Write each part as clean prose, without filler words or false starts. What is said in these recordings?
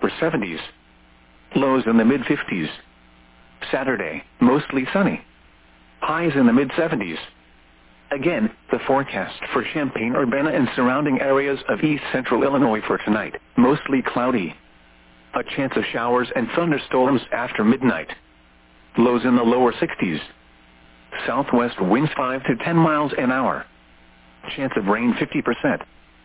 upper 70s. Lows in the mid-50s. Saturday, mostly sunny. Highs in the mid-70s. Again, the forecast for Champaign-Urbana and surrounding areas of east central Illinois for tonight, mostly cloudy. A chance of showers and thunderstorms after midnight. Lows in the lower 60s. Southwest winds 5 to 10 miles an hour. Chance of rain 50%.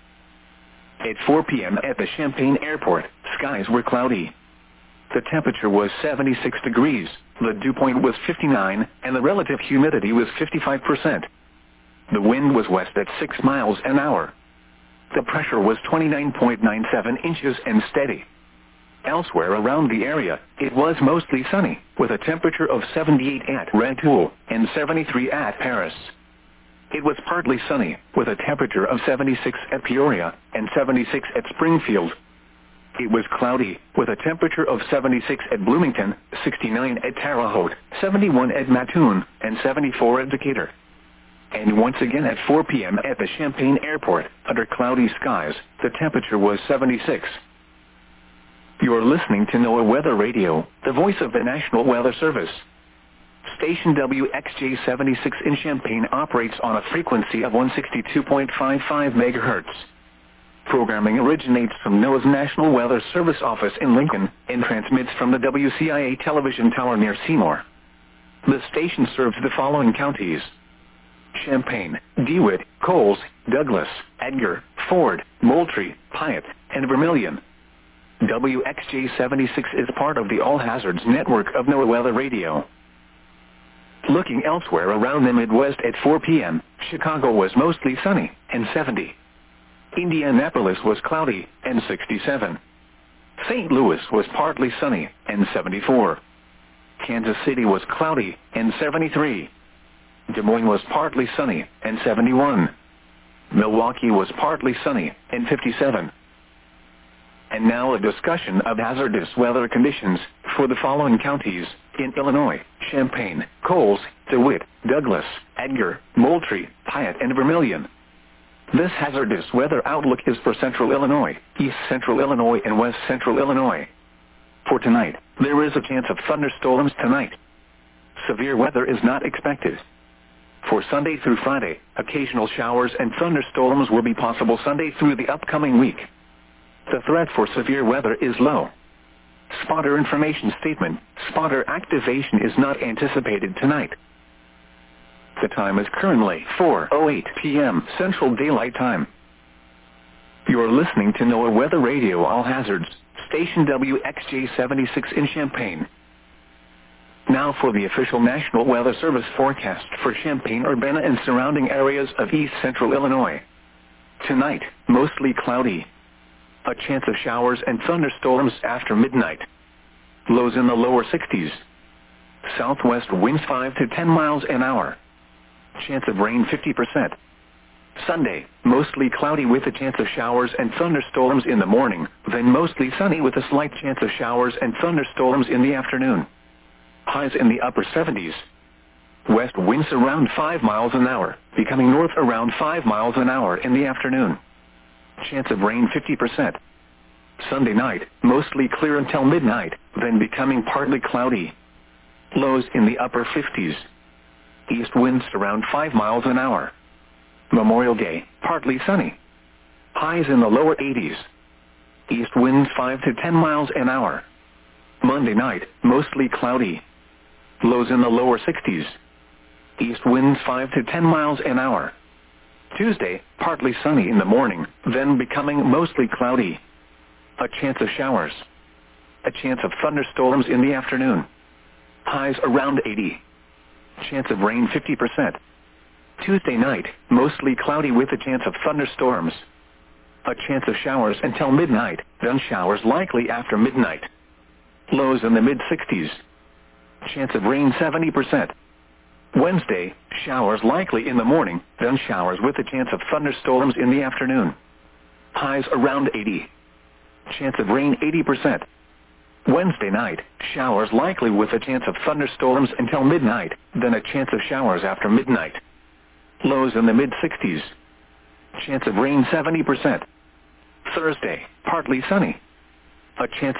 At 4 p.m. at the Champaign Airport, skies were cloudy. The temperature was 76 degrees, the dew point was 59, and the relative humidity was 55%. The wind was west at 6 miles an hour. The pressure was 29.97 inches and steady. Elsewhere around the area, it was mostly sunny, with a temperature of 78 at Rantoul and 73 at Paris. It was partly sunny, with a temperature of 76 at Peoria and 76 at Springfield. It was cloudy, with a temperature of 76 at Bloomington, 69 at Terre Haute, 71 at Mattoon, and 74 at Decatur. And once again at 4 p.m. at the Champaign Airport, under cloudy skies, the temperature was 76. You're listening to NOAA Weather Radio, the voice of the National Weather Service. Station WXJ-76 in Champaign operates on a frequency of 162.55 MHz. Programming originates from NOAA's National Weather Service office in Lincoln and transmits from the WCIA television tower near Seymour. The station serves the following counties: Champaign, DeWitt, Coles, Douglas, Edgar, Ford, Moultrie, Piatt, and Vermilion. WXJ-76 is part of the All Hazards network of NOAA Weather Radio. Looking elsewhere around the Midwest at 4 p.m., Chicago was mostly sunny and 70. Indianapolis was cloudy and 67. St. Louis was partly sunny and 74. Kansas City was cloudy and 73. Des Moines was partly sunny and 71. Milwaukee was partly sunny and 57. And now a discussion of hazardous weather conditions for the following counties in Illinois: Champaign, Coles, DeWitt, Douglas, Edgar, Moultrie, Piatt, and Vermilion. This hazardous weather outlook is for central Illinois, east central Illinois, and west central Illinois. For tonight, there is a chance of thunderstorms tonight. Severe weather is not expected. For Sunday through Friday, occasional showers and thunderstorms will be possible Sunday through the upcoming week. The threat for severe weather is low. Spotter information statement: spotter activation is not anticipated tonight. The time is currently 4:08 p.m. Central Daylight Time. You're listening to NOAA Weather Radio All Hazards, station WXJ-76 in Champaign. Now for the official National Weather Service forecast for Champaign-Urbana and surrounding areas of east central Illinois. Tonight, mostly cloudy. A chance of showers and thunderstorms after midnight. Lows in the lower 60s. Southwest winds 5 to 10 miles an hour. Chance of rain 50%. Sunday, mostly cloudy with a chance of showers and thunderstorms in the morning, then mostly sunny with a slight chance of showers and thunderstorms in the afternoon. Highs in the upper 70s. West winds around 5 miles an hour, becoming north around 5 miles an hour in the afternoon. Chance of rain 50%. Sunday night, mostly clear until midnight, then becoming partly cloudy. Lows in the upper 50s. East winds around 5 miles an hour. Memorial Day, partly sunny. Highs in the lower 80s. East winds 5 to 10 miles an hour. Monday night, mostly cloudy. Lows in the lower 60s. East winds 5 to 10 miles an hour. Tuesday, partly sunny in the morning, then becoming mostly cloudy. A chance of showers. A chance of thunderstorms in the afternoon. Highs around 80. Chance of rain 50%. Tuesday night, mostly cloudy with a chance of thunderstorms. A chance of showers until midnight, then showers likely after midnight. Lows in the mid-60s. Chance of rain 70%. Wednesday, showers likely in the morning, then showers with a chance of thunderstorms in the afternoon. Highs around 80. Chance of rain 80%. Wednesday night, showers likely with a chance of thunderstorms until midnight, then a chance of showers after midnight. Lows in the mid-60s. Chance of rain 70%. Thursday, partly sunny. A chance